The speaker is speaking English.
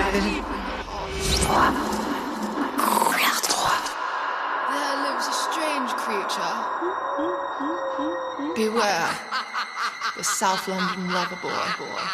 There lives a strange creature. Beware, the South London lover boy.